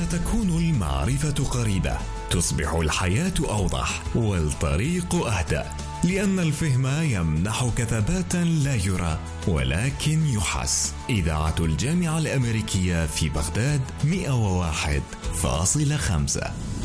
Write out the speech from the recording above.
تكون المعرفة قريبة، تصبح الحياة أوضح والطريق أهدى، لأن الفهم يمنحك ثباتا لا يرى ولكن يحس. إذاعة الجامعة الأمريكية في بغداد 101.5.